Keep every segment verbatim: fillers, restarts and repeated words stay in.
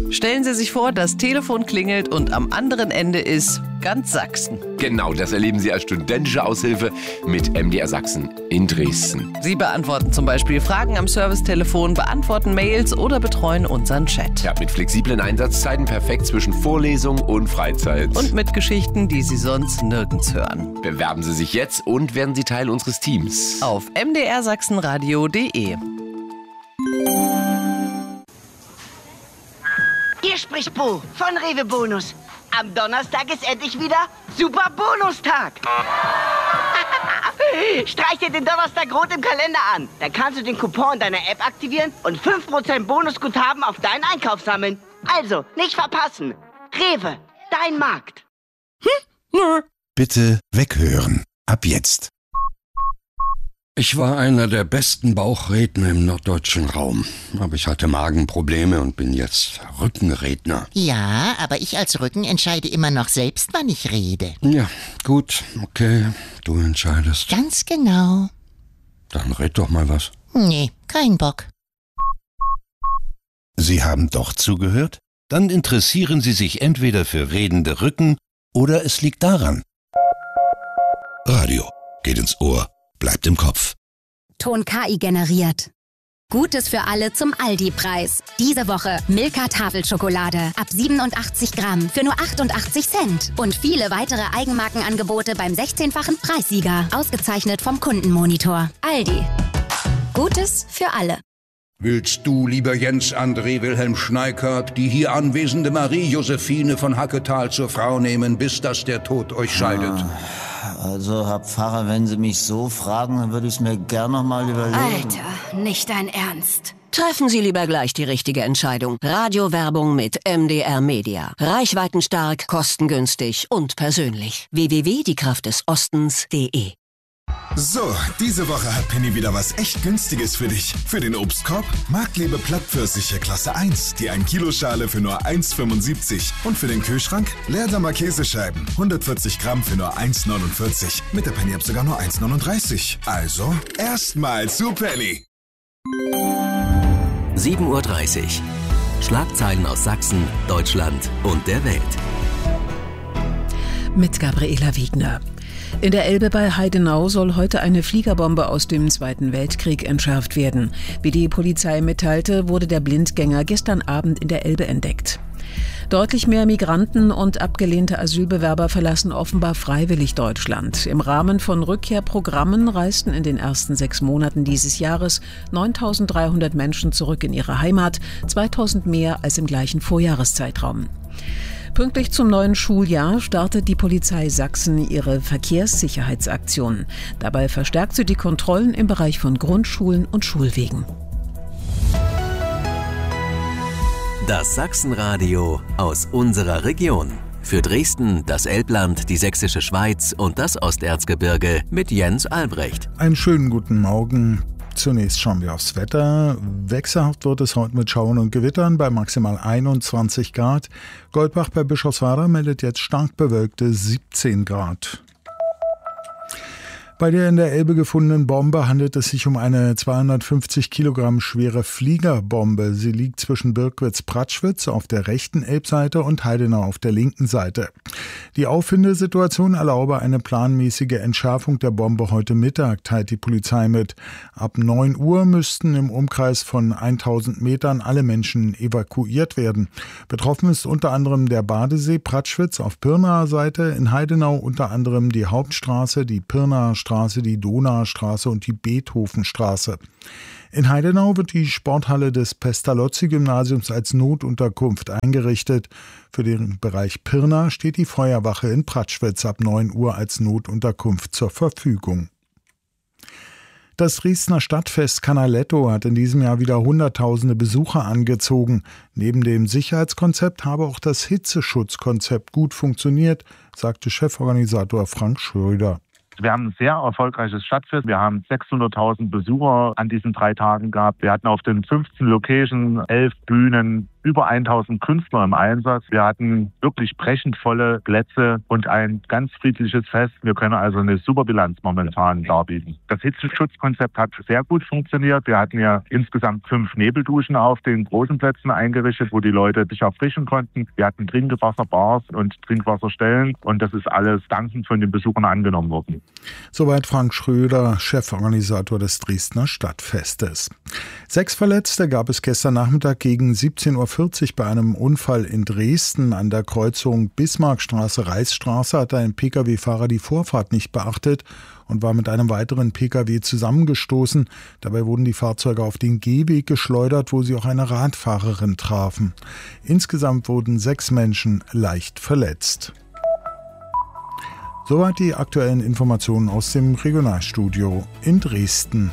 Stellen Sie sich vor, das Telefon klingelt und am anderen Ende ist ganz Sachsen. Genau, das erleben Sie als studentische Aushilfe mit M D R Sachsen in Dresden. Sie beantworten zum Beispiel Fragen am Servicetelefon, beantworten Mails oder betreuen unseren Chat. Ja, mit flexiblen Einsatzzeiten perfekt zwischen Vorlesung und Freizeit. Und mit Geschichten, die Sie sonst nirgends hören. Bewerben Sie sich jetzt und werden Sie Teil unseres Teams. Auf m d r sachsenradio punkt de. Hier spricht Bo von Rewe Bonus. Am Donnerstag ist endlich wieder Super Bonustag. Streich dir den Donnerstag rot im Kalender an. Dann kannst du den Coupon deiner App aktivieren und fünf Prozent Bonusguthaben auf deinen Einkauf sammeln. Also, nicht verpassen. Rewe, dein Markt. Bitte weghören. Ab jetzt. Ich war einer der besten Bauchredner im norddeutschen Raum. Aber ich hatte Magenprobleme und bin jetzt Rückenredner. Ja, aber ich als Rücken entscheide immer noch selbst, wann ich rede. Ja, gut, okay, du entscheidest. Ganz genau. Dann red doch mal was. Nee, kein Bock. Sie haben doch zugehört? Dann interessieren Sie sich entweder für redende Rücken oder es liegt daran. Radio geht ins Ohr, bleibt im Kopf. Ton K I generiert. Gutes für alle zum Aldi-Preis. Diese Woche Milka Tafelschokolade ab siebenundachtzig Gramm für nur achtundachtzig Cent. Und viele weitere Eigenmarkenangebote beim sechzehnfachen Preissieger. Ausgezeichnet vom Kundenmonitor. Aldi. Gutes für alle. Willst du, lieber Jens André Wilhelm Schneikert, die hier anwesende Marie-Josephine von Hacketal zur Frau nehmen, bis dass der Tod euch scheidet? Also, Herr Pfarrer, wenn Sie mich so fragen, dann würde ich es mir gern noch mal überlegen. Alter, nicht dein Ernst. Treffen Sie lieber gleich die richtige Entscheidung. Radiowerbung mit M D R Media. Reichweitenstark, kostengünstig und persönlich. w w w punkt die kraft des ostens punkt de. So, diese Woche hat Penny wieder was echt Günstiges für dich. Für den Obstkorb Marktliebe Plattpfirsiche Klasse eins, die ein Kilo Schale für nur eins fünfundsiebzig. Und für den Kühlschrank Leerdammer Käsescheiben, hundertvierzig Gramm für nur eins neunundvierzig. Mit der Penny-App sogar nur eins neununddreißig. Also, erstmal zu Penny. sieben Uhr dreißig. Schlagzeilen aus Sachsen, Deutschland und der Welt. Mit Gabriela Wiegner. In der Elbe bei Heidenau soll heute eine Fliegerbombe aus dem Zweiten Weltkrieg entschärft werden. Wie die Polizei mitteilte, wurde der Blindgänger gestern Abend in der Elbe entdeckt. Deutlich mehr Migranten und abgelehnte Asylbewerber verlassen offenbar freiwillig Deutschland. Im Rahmen von Rückkehrprogrammen reisten in den ersten sechs Monaten dieses Jahres neuntausenddreihundert Menschen zurück in ihre Heimat, zweitausend mehr als im gleichen Vorjahreszeitraum. Pünktlich zum neuen Schuljahr startet die Polizei Sachsen ihre Verkehrssicherheitsaktion. Dabei verstärkt sie die Kontrollen im Bereich von Grundschulen und Schulwegen. Das Sachsenradio aus unserer Region. Für Dresden, das Elbland, die Sächsische Schweiz und das Osterzgebirge mit Jens Albrecht. Einen schönen guten Morgen. Zunächst schauen wir aufs Wetter. Wechselhaft wird es heute mit Schauern und Gewittern bei maximal einundzwanzig Grad. Goldbach bei Bischofswerda meldet jetzt stark bewölkte siebzehn Grad. Bei der in der Elbe gefundenen Bombe handelt es sich um eine zweihundertfünfzig Kilogramm schwere Fliegerbombe. Sie liegt zwischen Birkwitz-Pratschwitz auf der rechten Elbseite und Heidenau auf der linken Seite. Die Auffindesituation erlaube eine planmäßige Entschärfung der Bombe heute Mittag, teilt die Polizei mit. Ab neun Uhr müssten im Umkreis von tausend Metern alle Menschen evakuiert werden. Betroffen ist unter anderem der Badesee Pratschwitz auf Pirnaer Seite, in Heidenau unter anderem die Hauptstraße, die Pirnaer Straße, die Donaustraße und die Beethovenstraße. In Heidenau wird die Sporthalle des Pestalozzi-Gymnasiums als Notunterkunft eingerichtet. Für den Bereich Pirna steht die Feuerwache in Pratschwitz ab neun Uhr als Notunterkunft zur Verfügung. Das Dresdner Stadtfest Canaletto hat in diesem Jahr wieder hunderttausende Besucher angezogen. Neben dem Sicherheitskonzept habe auch das Hitzeschutzkonzept gut funktioniert, sagte Cheforganisator Frank Schröder. Wir haben ein sehr erfolgreiches Stadtfest. Wir haben sechshunderttausend Besucher an diesen drei Tagen gehabt. Wir hatten auf den fünfzehn Locations elf Bühnen, über tausend Künstler im Einsatz. Wir hatten wirklich brechend volle Plätze und ein ganz friedliches Fest. Wir können also eine super Bilanz momentan darbieten. Das Hitzeschutzkonzept hat sehr gut funktioniert. Wir hatten ja insgesamt fünf Nebelduschen auf den großen Plätzen eingerichtet, wo die Leute sich erfrischen konnten. Wir hatten Trinkwasserbars und Trinkwasserstellen und das ist alles dankend von den Besuchern angenommen worden. Soweit Frank Schröder, Cheforganisator des Dresdner Stadtfestes. Sechs Verletzte gab es gestern Nachmittag gegen siebzehn Uhr vierzig bei einem Unfall in Dresden. An der Kreuzung Bismarckstraße-Reichsstraße hat ein Pkw-Fahrer die Vorfahrt nicht beachtet und war mit einem weiteren Pkw zusammengestoßen. Dabei wurden die Fahrzeuge auf den Gehweg geschleudert, wo sie auch eine Radfahrerin trafen. Insgesamt wurden sechs Menschen leicht verletzt. Soweit die aktuellen Informationen aus dem Regionalstudio in Dresden.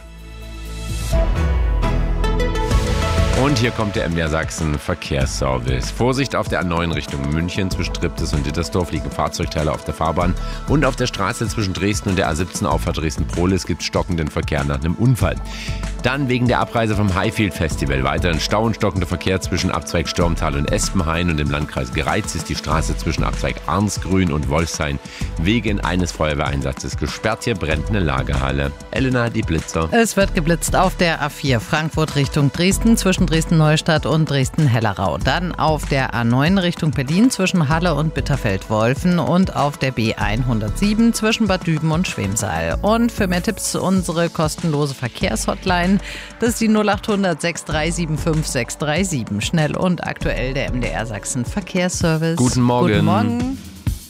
Und hier kommt der M D R Sachsen Verkehrsservice. Vorsicht auf der A neun Richtung München. Zwischen Triptis und Dittersdorf liegen Fahrzeugteile auf der Fahrbahn. Und auf der Straße zwischen Dresden und der A siebzehn Auffahrt Dresden-Prohlis gibt es stockenden Verkehr nach einem Unfall. Dann wegen der Abreise vom Highfield Festival weiterhin Stau und stockender Verkehr zwischen Abzweig Stormtal und Espenhain. Und im Landkreis Greiz ist die Straße zwischen Abzweig Arnsgrün und Wolfshain wegen eines Feuerwehreinsatzes gesperrt. Hier brennt eine Lagerhalle. Elena, die Blitzer. Es wird geblitzt auf der A vier Frankfurt Richtung Dresden zwischen Dresden-Neustadt und Dresden-Hellerau. Dann auf der A neun Richtung Berlin zwischen Halle und Bitterfeld-Wolfen und auf der B hundertsieben zwischen Bad Düben und Schwemsal. Und für mehr Tipps unsere kostenlose Verkehrshotline. Das ist die null acht hundert sechs drei sieben fünf sechs drei sieben. Schnell und aktuell der M D R Sachsen Verkehrsservice. Guten Morgen. Guten Morgen.